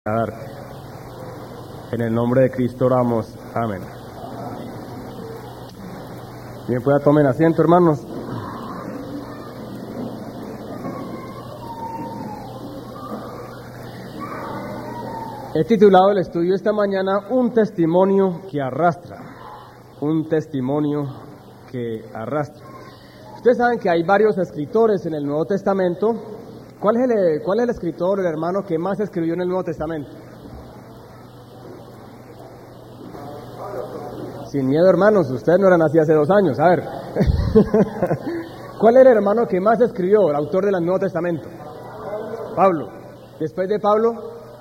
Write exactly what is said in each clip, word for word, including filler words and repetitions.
a dar. En el nombre de Cristo oramos. Amén. Bien, pueda tomen asiento, hermanos. He titulado el estudio esta mañana Un testimonio que arrastra. Un testimonio que arrastra. Ustedes saben que hay varios escritores en el Nuevo Testamento. ¿Cuál es el, cuál es el escritor, el hermano que más escribió en el Nuevo Testamento? Sin miedo, hermanos, ustedes no eran así hace dos años. A ver, ¿cuál es el hermano que más escribió, el autor del Nuevo Testamento? Pablo. Después de Pablo,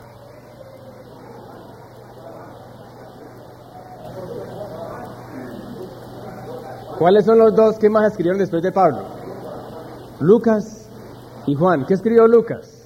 ¿cuáles son los dos que más escribieron después de Pablo? Lucas y Juan. ¿Qué escribió Lucas?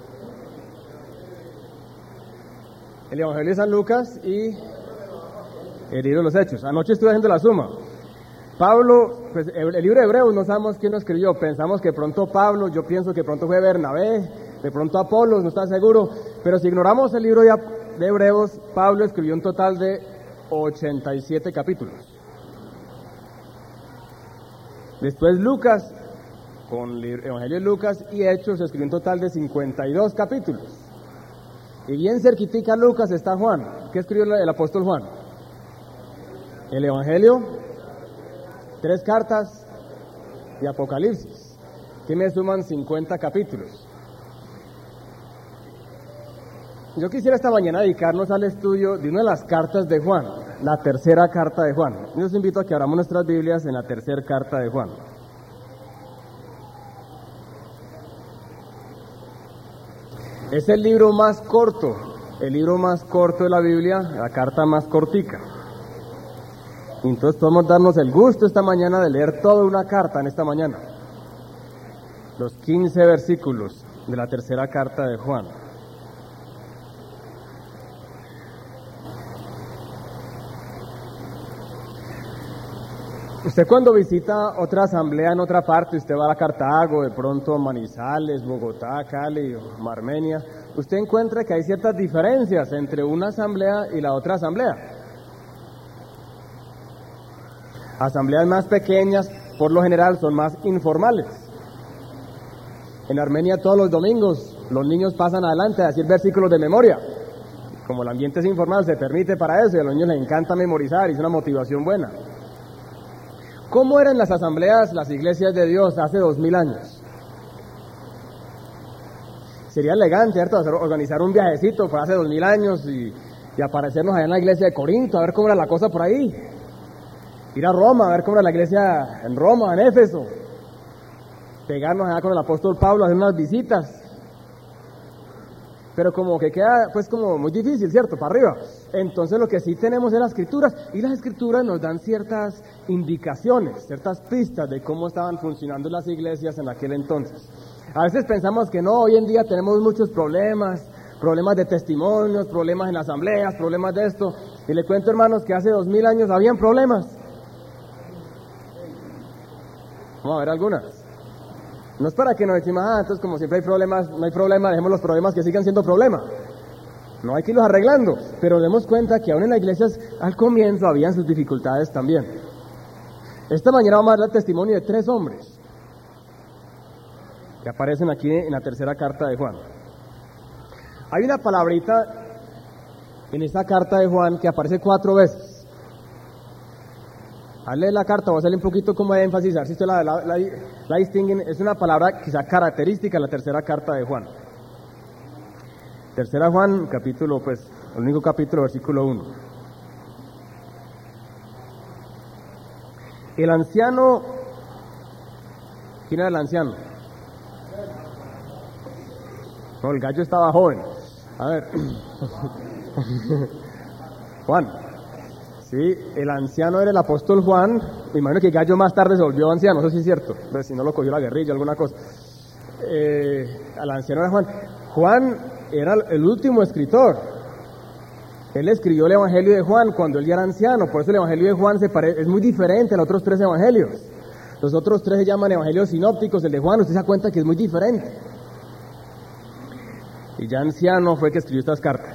El Evangelio de San Lucas y el libro de los Hechos. Anoche estuve haciendo la suma. Pablo, pues el libro de Hebreos no sabemos quién lo escribió. Pensamos que pronto Pablo, yo pienso que pronto fue Bernabé, de pronto Apolos, no está seguro. Pero si ignoramos el libro de Hebreos, Pablo escribió un total de ochenta y siete capítulos. Después Lucas, con el Evangelio de Lucas y Hechos, escribió un total de cincuenta y dos capítulos. Y bien cerquitica a Lucas está Juan. ¿Qué escribió el apóstol Juan? El Evangelio, tres cartas y Apocalipsis, que me suman cincuenta capítulos. Yo quisiera esta mañana dedicarnos al estudio de una de las cartas de Juan, la tercera carta de Juan. Yo los invito a que abramos nuestras Biblias en la tercera carta de Juan. Es el libro más corto, el libro más corto de la Biblia, la carta más cortica. Entonces podemos darnos el gusto esta mañana de leer toda una carta en esta mañana. Los quince versículos de la tercera carta de Juan. Usted cuando visita otra asamblea en otra parte, usted va a Cartago, de pronto a Manizales, Bogotá, Cali, Armenia, usted encuentra que hay ciertas diferencias entre una asamblea y la otra asamblea. Asambleas más pequeñas, por lo general, son más informales. En Armenia todos los domingos los niños pasan adelante a decir versículos de memoria. Como el ambiente es informal, se permite para eso y a los niños les encanta memorizar y es una motivación buena. ¿Cómo eran las asambleas, las iglesias de Dios hace dos mil años? Sería elegante, ¿cierto?, organizar un viajecito para hace dos mil años y, y aparecernos allá en la iglesia de Corinto, a ver cómo era la cosa por ahí. Ir a Roma, a ver cómo era la iglesia en Roma, en Éfeso. Pegarnos allá con el apóstol Pablo, hacer unas visitas. Pero como que queda, pues como muy difícil, ¿cierto?, para arriba. Entonces lo que sí tenemos es las escrituras, y las escrituras nos dan ciertas indicaciones, ciertas pistas de cómo estaban funcionando las iglesias en aquel entonces. A veces pensamos que no, hoy en día tenemos muchos problemas, problemas de testimonios, problemas en las asambleas, problemas de esto. Y le cuento, hermanos, que hace dos mil años habían problemas. Vamos a ver algunas. No es para que nos decimos, ah, entonces como siempre hay problemas, no hay problema, dejemos los problemas que sigan siendo problemas. No hay que irlos arreglando, pero demos cuenta que aún en las iglesias al comienzo habían sus dificultades también. Esta mañana vamos a dar el testimonio de tres hombres que aparecen aquí en la tercera carta de Juan. Hay una palabrita en esta carta de Juan que aparece cuatro veces. Al leer la carta, voy a hacerle un poquito como de énfasis, a ver si usted la, la, la, la distinguen. Es una palabra quizá característica de la tercera carta de Juan. Tercera Juan, capítulo, pues, el único capítulo, versículo uno. El anciano, ¿quién era el anciano? No, el gallo estaba joven. A ver, Juan. Sí, el anciano era el apóstol Juan. Me imagino que Gallo más tarde se volvió anciano, eso sí es cierto, pero si no lo cogió la guerrilla, alguna cosa. Eh, el anciano era Juan. Juan era el último escritor. Él escribió el Evangelio de Juan cuando él ya era anciano, por eso el Evangelio de Juan se pare... es muy diferente a los otros tres evangelios. Los otros tres se llaman evangelios sinópticos, el de Juan, usted se da cuenta que es muy diferente. y ya anciano fue que escribió estas cartas.